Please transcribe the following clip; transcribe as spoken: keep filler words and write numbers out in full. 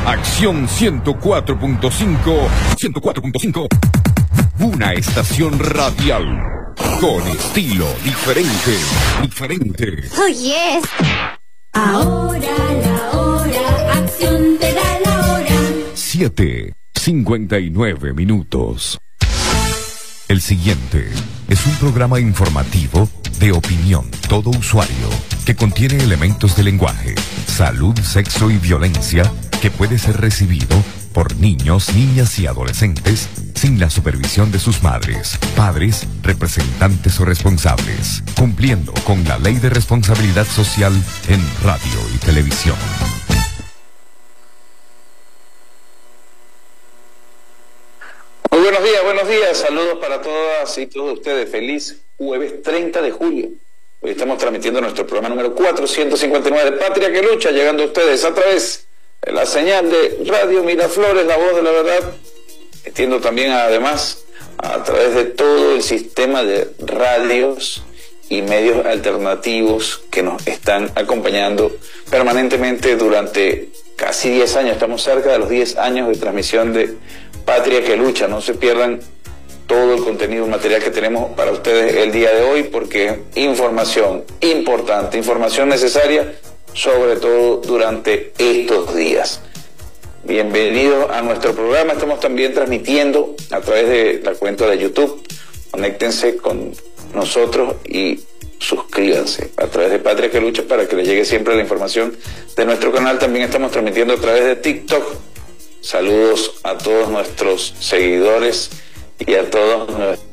Acción ciento cuatro punto cinco. ciento cuatro punto cinco. Una estación radial con estilo diferente. Diferente. Oh, yes. Ahora la hora, Acción te da la hora. siete cincuenta y nueve minutos. El siguiente es un programa informativo de opinión todo usuario que contiene elementos de lenguaje, salud, sexo y violencia que puede ser recibido por niños, niñas y adolescentes sin la supervisión de sus madres, padres, representantes o responsables, cumpliendo con la Ley de Responsabilidad Social en radio y televisión. Muy buenos días, buenos días, saludos para todas y todos ustedes. Feliz jueves treinta de julio. Hoy estamos transmitiendo nuestro programa número cuatrocientos cincuenta y nueve de Patria que Lucha, llegando a ustedes a través de la señal de Radio Miraflores, la voz de la verdad, entiendo también además a través de todo el sistema de radios y medios alternativos que nos están acompañando permanentemente durante casi diez años. Estamos cerca de los diez años de transmisión de Patria que Lucha. No se pierdan todo el contenido material que tenemos para ustedes el día de hoy, porque información importante, información necesaria, sobre todo durante estos días. Bienvenidos a nuestro programa. Estamos también transmitiendo a través de la cuenta de YouTube. Conéctense con nosotros y suscríbanse a través de Patria que Lucha para que les llegue siempre la información de nuestro canal. También estamos transmitiendo a través de TikTok. Saludos a todos nuestros seguidores y a todos nuestros